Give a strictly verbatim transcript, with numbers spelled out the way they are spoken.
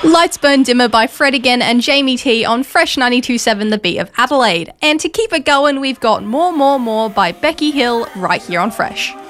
Lights Burn Dimmer by Fred Again and Jamie T on Fresh ninety-two point seven The Beat of Adelaide. And to keep it going, we've got More, More, More by Becky Hill right here on Fresh.